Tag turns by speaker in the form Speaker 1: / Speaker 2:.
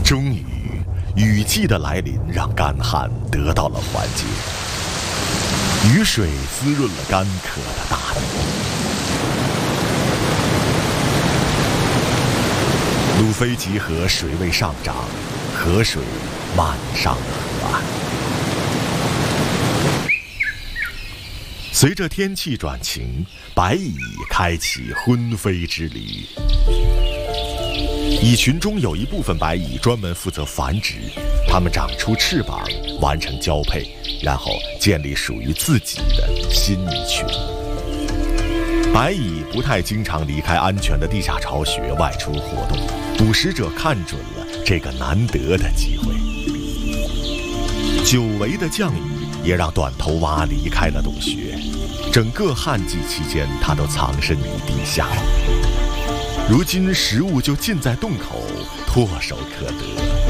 Speaker 1: 终于，雨季的来临让干旱得到了缓解，雨水滋润了干渴的大地。鲁菲集河水位上涨，河水漫上了河岸。随着天气转晴，白蚁开启婚飞之旅。蚁群中有一部分白蚁专门负责繁殖，它们长出翅膀，完成交配，然后建立属于自己的新蚁群。白蚁不太经常离开安全的地下巢穴外出活动，捕食者看准了这个难得的机会。久违的降雨也让短头蛙离开了洞穴，整个旱季期间，它都藏身于地下。如今食物就近在洞口，唾手可得。